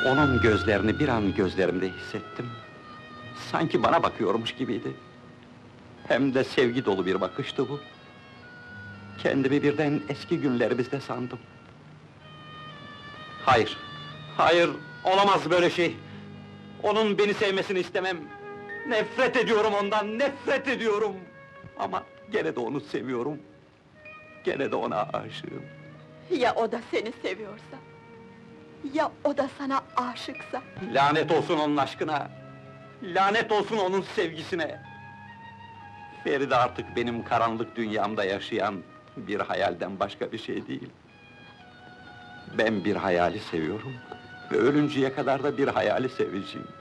Onun gözlerini bir an gözlerimde hissettim. Sanki bana bakıyormuş gibiydi. Hem de sevgi dolu bir bakıştı bu. Kendimi birden eski günlerimizde sandım. Hayır, hayır, olamaz böyle şey! Onun beni sevmesini istemem! Nefret ediyorum ondan, nefret ediyorum! Ama gene de onu seviyorum. Gene de ona aşığım. Ya o da seni seviyorsa? Ya o da sana aşıksa? Lanet olsun onun aşkına! Lanet olsun onun sevgisine! Feride artık benim karanlık dünyamda yaşayan bir hayalden başka bir şey değil. Ben bir hayali seviyorum ve ölünceye kadar da bir hayali seveceğim.